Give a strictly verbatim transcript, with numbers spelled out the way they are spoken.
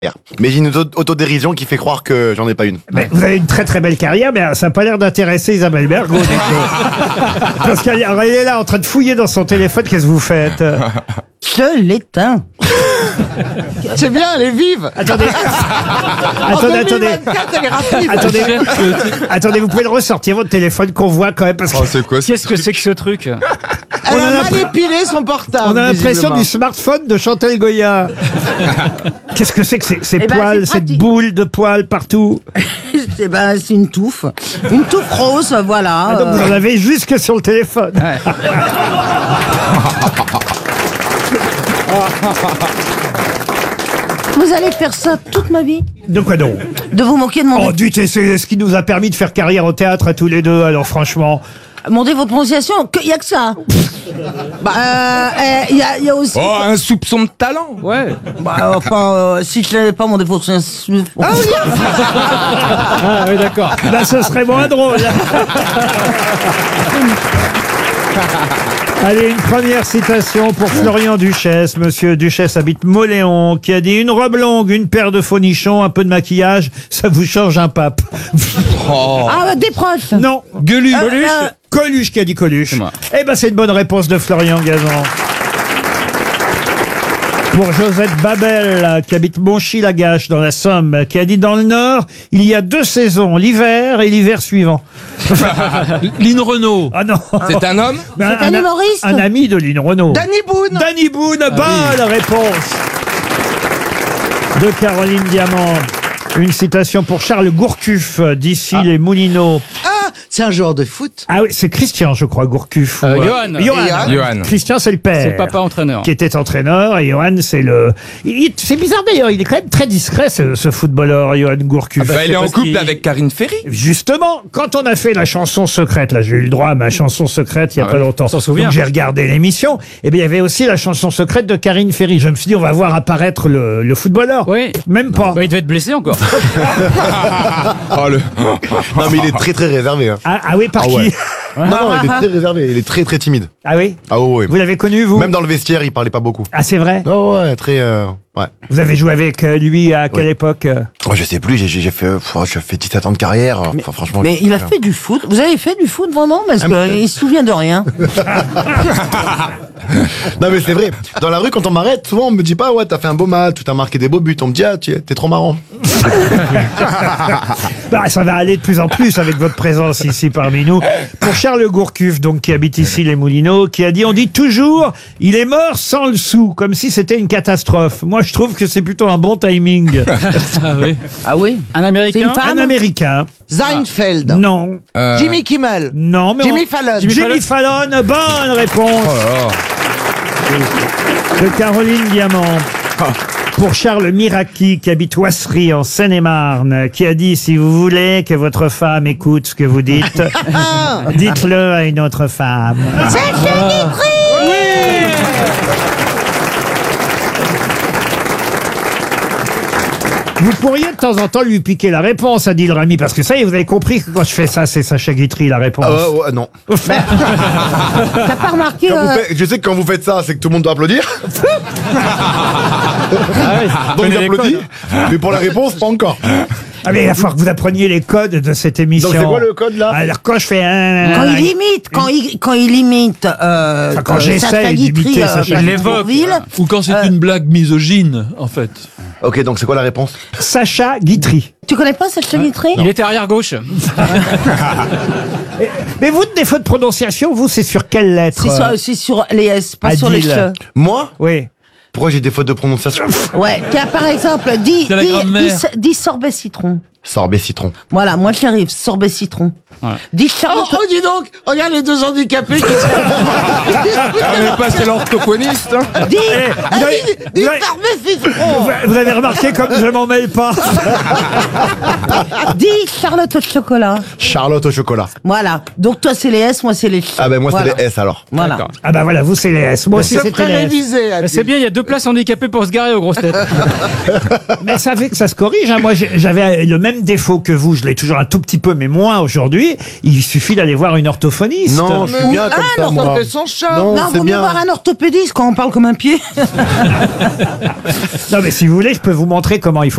Mais j'ai une auto- autodérision qui fait croire que j'en ai pas une. Mais vous avez une très très belle carrière, mais ça n'a pas l'air d'intéresser Isabelle Bergo. du coup. Parce qu'elle elle est là en train de fouiller dans son téléphone. Qu'est-ce que vous faites? Je l'éteins. C'est bien, elle est vive. Attendez, attendez, attendez. Elle est rapide. Attendez, attendez, vous pouvez le ressortir votre téléphone qu'on voit quand même parce que Oh, c'est quoi Qu'est-ce que c'est que ce truc? Elle On a a mal l'impr- épilé son portable. on a l'impression visiblement. du smartphone de Chantal Goya. Qu'est-ce que c'est que ces, ces Eh ben, poils, c'est cette pratique. boule de poils partout? C'est ben, c'est une touffe. Une touffe rose, voilà. Ah, donc vous en euh, avez jusque sur le téléphone. Vous allez faire ça toute ma vie? De quoi donc? De vous moquer de mon, Oh, dites, c'est ce qui nous a permis de faire carrière au théâtre à tous les deux, alors franchement. mon défaut de prononciation? Il y a que ça. Bah, euh, il y, a, y a aussi. Oh, un soupçon de talent. Ouais. Bah, enfin, euh, si je l'avais pas, mon défaut de prononciation. Ah oui. Ah oui, d'accord. Là, ce serait moins drôle. Allez, une première citation pour Florian Duchesse. Monsieur Duchesse habite Moléon, qui a dit: une robe longue, une paire de faux nichons, un peu de maquillage, ça vous change un pape. Ah, des proches. Non. Gueuluche. Euh, euh, Coluche qui a dit Coluche. C'est moi. Eh ben, c'est une bonne réponse de Florian Gazan. Pour Josette Babel, qui habite Monchy-Lagache dans la Somme, qui a dit: dans le Nord, il y a deux saisons, l'hiver et l'hiver suivant. Lynn Renault. Ah non. C'est un homme. Mais C'est un humoriste. Un ami de Lynn Renault. Danny Boone. Danny Boone, bonne réponse de Caroline Diamant. Une citation pour Charles Gourcuff, d'ici les Moulineaux. Ah, c'est un joueur de foot. Ah oui, c'est Christian, je crois, Gourcuff. Euh, Ou, Johan. Johan. Johan. Christian, c'est le père. C'est le papa entraîneur. Qui était entraîneur, et Johan, c'est le... il- C'est bizarre d'ailleurs, il est quand même très discret, ce, ce footballeur, Johan Gourcuff. Bah, il est en parce couple qu'il- avec Karine Ferry. Justement, quand on a fait la chanson secrète, là j'ai eu le droit à ma chanson secrète il y a Ah pas ouais, longtemps, on s'en souvient. donc j'ai regardé l'émission, et bien il y avait aussi la chanson secrète de Karine Ferry. Je me suis dit, on va voir apparaître le, le footballeur. Oui. Même pas. Bah, il devait être blessé encore. Oh le. Non, mais il est très très réservé. Hein. Ah, ah oui, par Ah qui? ouais. Non, non, il est très réservé. Il est très très timide. Ah oui. Ah ouais, ouais. Vous l'avez connu, vous? Même dans le vestiaire, il parlait pas beaucoup. Ah, c'est vrai. Oh ouais, très. euh, ouais. Vous avez joué avec euh, lui à quelle Oui. époque? euh Oh, je sais plus. J'ai j'ai fait. pff, J'ai fait dix-sept ans de carrière. Enfin, franchement. Mais je- il a fait du foot. Vous avez fait du foot vraiment? Parce Ah, mais- qu'il se souvient de rien. Non mais c'est vrai. Dans la rue, quand on m'arrête, souvent on me dit pas: ouais, t'as fait un beau match, tu t'as marqué des beaux buts. On me dit: ah, tu es- t'es trop marrant. Bah, ça va aller de plus en plus avec votre présence ici parmi nous. Pour Charles Gourcuff, donc, qui habite ici les Moulineaux, qui a dit: on dit toujours, il est mort sans le sou, comme si c'était une catastrophe. Moi, je trouve que c'est plutôt un bon timing. Ah oui. Ah oui. Un C'est Américain. une femme. Un Américain. Seinfeld. Non. Euh, Jimmy Kimmel. Non, mais Jimmy on- Fallon. Jimmy Fallon, bonne réponse de Caroline Diamant. Pour Charles Miraki, qui habite Oisserie en Seine-et-Marne, qui a dit: si vous voulez que votre femme écoute ce que vous dites, dites-le à une autre femme. Vous pourriez de temps en temps lui piquer la réponse, a dit le Rami, parce que ça y est, vous avez compris que quand je fais ça, c'est Sacha Guitry la réponse. Ah ouais, ouais, non. T'as pas remarqué Quand vous euh, faites- je sais que quand vous faites ça, c'est que tout le monde doit applaudir. Donc connais les j'applaudis. Mais pour la réponse, pas encore. Ah mais il va falloir que vous appreniez les codes de cette émission. Donc c'est quoi le code là? Alors quand je fais un... quand il imite, quand il, quand il imite, euh, Enfin, quand euh, j'essaye Sacha Guitry, d'imiter euh, Sacha Patrick Guitry. Bourvil, Ou quand c'est Euh, une blague misogyne, en fait. Ok, donc c'est quoi la réponse? Sacha Guitry. tu connais pas Sacha Guitry? Il était arrière gauche. Mais vous, de défaut de prononciation, vous, c'est sur quelle lettre? C'est sur, c'est sur les S, pas sur les Adil. che. Moi? Oui. Pourquoi j'ai des fautes de prononciation? Ouais, tiens, par exemple, dis, C'est la dis, grammaire. dis, dis sorbet citron. Sorbet citron. Voilà, moi j'y arrive, sorbet citron. Ouais. Dis Oh, Charlotte. oh, dis donc, regarde les deux handicapés qui Ah, mais pas c'est l'orthophoniste. Hein. Dis, vous ah, avez- dis, dis vous avez- sorbet citron. Vous avez remarqué comme je m'en mêle pas. Dis Charlotte au chocolat. Charlotte au chocolat. Voilà. Donc toi c'est les S, moi c'est les che. Ah ben moi Voilà. c'est les S alors. Voilà. D'accord. Ah bah voilà, vous, c'est les S. Moi aussi, se c'était les S. pré-révisé. Bah, c'est bien, il y a deux places handicapées pour se garer aux grosses têtes. Mais ça fait que ça se corrige. Hein. Moi, j'ai- j'avais le même défaut que vous. Je l'ai toujours un tout petit peu, mais moins aujourd'hui. Il suffit d'aller voir une orthophoniste. Non, je suis bien comme Ah, ça non, moi. fait son chat. Non, Non, c'est vaut mieux bien. voir un orthopédiste quand on parle comme un pied. Non, mais si vous voulez, je peux vous montrer comment il faut